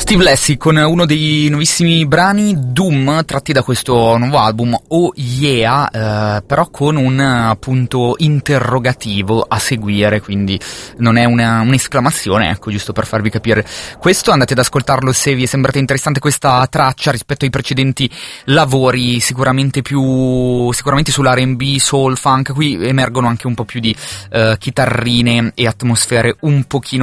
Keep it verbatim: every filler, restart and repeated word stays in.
Steve Lacy con uno dei nuovissimi brani Doom tratti da questo nuovo album Oh Yeah, eh, però con un punto interrogativo a seguire, quindi non è una, un'esclamazione, ecco, giusto per farvi capire questo. Andate ad ascoltarlo se vi è sembrata interessante questa traccia rispetto ai precedenti lavori, sicuramente più sicuramente sull'R and B, soul, funk. Qui emergono anche un po' più di eh, chitarrine e atmosfere un pochino